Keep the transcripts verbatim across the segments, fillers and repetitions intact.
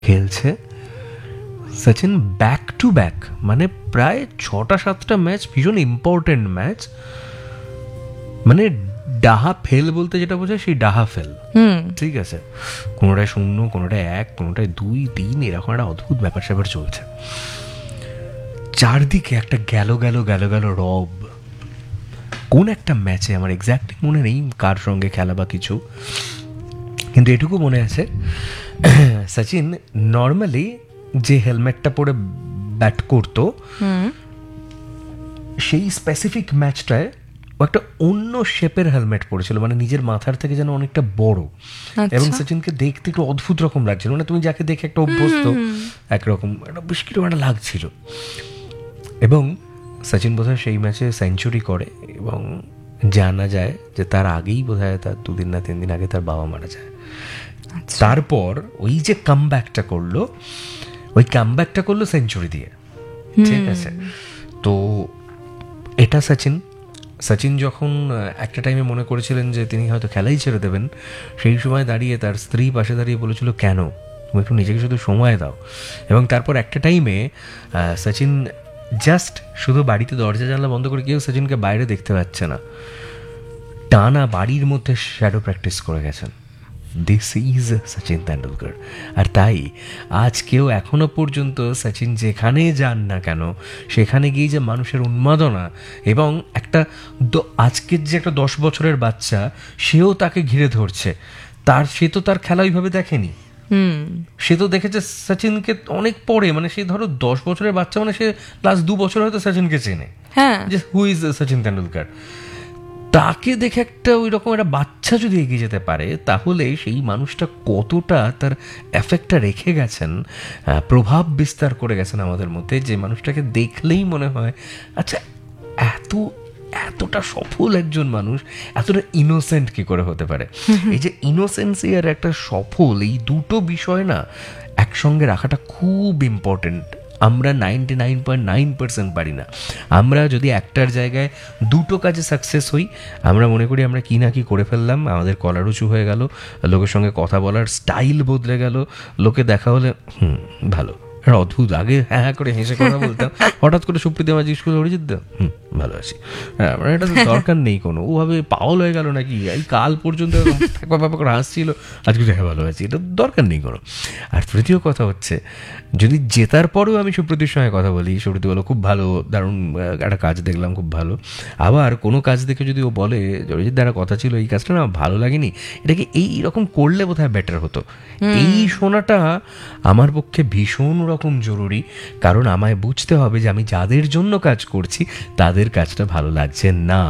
খেলছে Sachin back to back, মানে প্রায় ছটা সাতটা ম্যাচ, ভীষণ ইম্পর্টেন্ট ম্যাচ, মানে ডাহা ফেল বলতে যেটা বোঝায় সেই ডাহা ফেল, ঠিক আছে, কোনোটায় শূন্য, কোনোটায় এক, কোনোটায় দুই তিন, এরকম একটা অদ্ভুত ব্যাপার স্যাপার চলছে। চারদিকে একটা গেল গেল গেল গেল রব। কোন একটা ম্যাচে, আমার এক্স্যাক্টলি মনে নেই কার সঙ্গে খেলা বা কিছু, কিন্তু এটুকু মনে আছে সচিন নর্মালি যে হেলমেটটা পরে ব্যাট করতো সেই স্পেসিফিক ম্যাচটায় ও একটা অন্য শেপের হেলমেট পরেছিল, মানে নিজের মাথার থেকে যেন অনেকটা বড়, এবং সচিনকে দেখতে একটু অদ্ভুত রকম লাগছিল, মানে তুমি যাকে দেখে একটা অভ্যস্ত একরকম একটা বেশ কিরকম একটা লাগছিল। এবং সচিন বোধহয় সেই ম্যাচে সেঞ্চুরি করে, এবং জানা যায় যে তার আগেই বোধহয় তার দুদিন না তিন দিন আগে তার বাবা মারা যায়। তারপর ওই যে কামব্যাকটা করলো, ওই কামব্যাকটা করলো সেঞ্চুরি দিয়ে, ঠিক আছে। তো এটা সচিন সচিন যখন একটা টাইমে মনে করেছিলেন যে তিনি হয়তো খেলাই ছেড়ে দেবেন, সেই সময় দাঁড়িয়ে তার স্ত্রী পাশে দাঁড়িয়ে বলেছিল, কেন, তুমি একটু নিজেকে শুধু সময় দাও। এবং তারপর একটা টাইমে সচিন জাস্ট শুধু বাড়িতে দরজা জানলা বন্ধ করে, কেউ সচিনকে বাইরে দেখতে পাচ্ছে না, টানা বাড়ির মধ্যে শ্যাডো প্র্যাকটিস করে গেছেন। This is Sachin Tendulkar. আর তাই আজকেও এখনো পর্যন্ত সচিন যেখানে যান না কেন, সেখানে গিয়ে যে মানুষের উন্মাদনা, এবং একটা আজকের যে একটা দশ বছরের বাচ্চা, সেও তাকে ঘিরে ধরছে, তার সে তো তার খেলা ওইভাবে দেখেনি, সে তো দেখেছে সচিনকে অনেক পরে, মানে সে ধরো দশ বছরের বাচ্চা, মানে সে লাস্ট দু বছর হয়তো সচিনকে চেনে, যে হু ইজ সচিন তেন্ডুলকর। তাকে দেখে একটা ওই রকম একটা বাচ্চা যদি এগিয়ে যেতে পারে, তাহলে সেই মানুষটা কতটা তার এফেক্টটা রেখে গেছেন, প্রভাব বিস্তার করে গেছেন আমাদের মধ্যে, যে মানুষটাকে দেখলেই মনে হয় আচ্ছা এত এতটা সফল একজন মানুষ এতটা ইনোসেন্ট কি করে হতে পারে। এই যে ইনোসেন্সি আর একটা সফল, এই দুটো বিষয় না একসঙ্গে রাখাটা খুব ইম্পর্টেন্ট। আমরা ninety nine point nine percent পারি না। আমরা যদি একটার জায়গায় দুটো কাজে সাকসেস হই, আমরা মনে করি আমরা কি না কি করে ফেললাম, আমাদের কলার উঁচু হয়ে গেল, লোকের সঙ্গে কথা বলার স্টাইল বদলে গেল, লোকে দেখা হলে হুম ভালো, অদ্ভুত, আগে হ্যাঁ হ্যাঁ করে হেসে কথা বলতাম, হঠাৎ করে সুপ্রীতি আমার জিজ্ঞেস করলে অরিজিৎ দা, হুম ভালো আছি, হ্যাঁ মানে এটা তো দরকার নেই কোনো, ওভাবে পাগল হয়ে গেল নাকি, এই কাল পর্যন্ত ব্যাপার ব্যাপার করে হাসছিল, আজকে দেখা ভালো আছি, এটা দরকার নেই কোনো। আর তৃতীয় কথা হচ্ছে, যদি জেতার পরেও আমি সুপ্রীতির সঙ্গে কথা বলি, সুপ্রীতি বলো খুব ভালো, দারুণ একটা কাজ দেখলাম খুব ভালো, আবার কোনো কাজ দেখে যদি ও বলে অরিজিৎ দ্বারা কথা ছিল এই কাজটা না ভালো লাগেনি, এটাকে এইরকম করলে বোধহয় বেটার হতো, এই শোনাটা আমার পক্ষে ভীষণ রকম জরুরি। কারণ আমায় বুঝতে হবে যে আমি যাদের জন্য কাজ করছি তাদের কাজটা ভালো লাগছে না।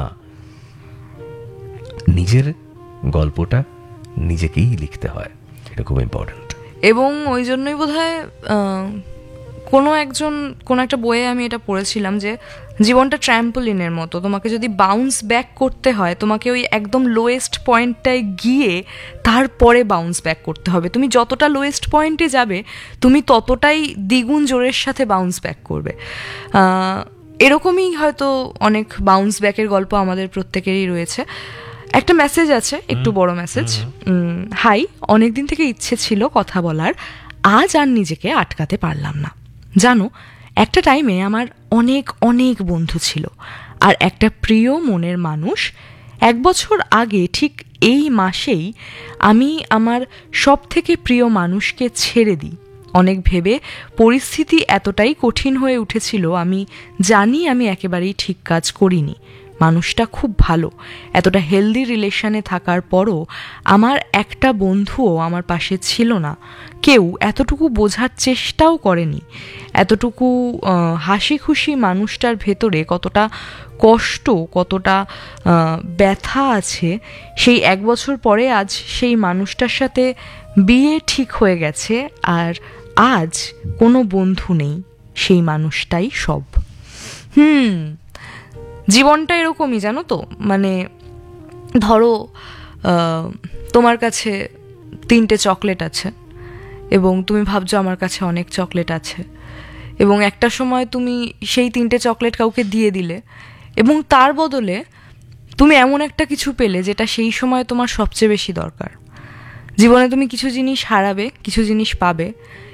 নিজের গল্পটা নিজেকেই লিখতে হয়, এটা খুব ইম্পর্টেন্ট। এবং ওই জন্যই বোধহয় কোনো একজন কোনো একটা বইয়ে আমি এটা পড়েছিলাম যে জীবনটা ট্র্যাম্পোলিনের মতো, তোমাকে যদি বাউন্স ব্যাক করতে হয়, তোমাকে ওই একদম লোয়েস্ট পয়েন্টটায় গিয়ে তারপরে বাউন্স ব্যাক করতে হবে। তুমি যতটা লোয়েস্ট পয়েন্টে যাবে, তুমি ততটাই দ্বিগুণ জোরের সাথে বাউন্স ব্যাক করবে। এরকমই হয়তো অনেক বাউন্স ব্যাকের গল্প আমাদের প্রত্যেকেরই রয়েছে। একটা মেসেজ আছে, একটু বড় মেসেজ। হাই, অনেকদিন থেকে ইচ্ছে ছিল কথা বলার, আজ আর নিজেকে আটকাতে পারলাম না। জানো, একটা টাইমে আমার অনেক অনেক বন্ধু ছিল, আর একটা প্রিয় মনের মানুষ। এক বছর আগে ঠিক এই মাসেই আমি আমার সব থেকে প্রিয় মানুষকে ছেড়ে দিই। অনেক ভেবে পরিস্থিতি এতটাই কঠিন হয়ে উঠেছিল, আমি জানি আমি একেবারেই ঠিক কাজ করিনি। মানুষটা খুব ভালো, এতটা হেলদি রিলেশনে থাকার পরও আমার একটা বন্ধুও আমার পাশে ছিল না। কেউ এতটুকু বোঝার চেষ্টাও করেনি, এতটুকু হাসি খুশি মানুষটার ভেতরে কতটা কষ্ট, কতটা ব্যথা আছে। সেই এক বছর পরে আজ সেই মানুষটার সাথে বিয়ে ঠিক হয়ে গেছে, আর আজ কোনো বন্ধু নেই, সেই মানুষটাই সব। হুম জীবনটা এরকমই, জানো তো, মানে ধরো তোমার কাছে তিনটে চকলেট আছে এবং তুমি ভাবছো আমার কাছে অনেক চকলেট আছে, এবং একটা সময় তুমি সেই তিনটে চকলেট কাউকে দিয়ে দিলে, এবং তার বদলে তুমি এমন একটা কিছু পেলে যেটা সেই সময় তোমার সবচেয়ে বেশি দরকার। জীবনে তুমি কিছু জিনিস হারাবে, কিছু জিনিস পাবে,